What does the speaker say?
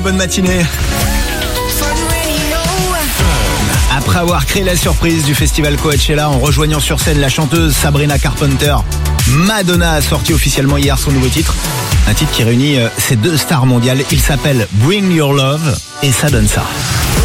Bonne matinée. Après avoir créé la surprise du festival Coachella en rejoignant sur scène la chanteuse Sabrina Carpenter, Madonna a sorti officiellement hier son nouveau titre. Un titre qui réunit ces deux stars mondiales. Il s'appelle Bring Your Love et ça donne ça.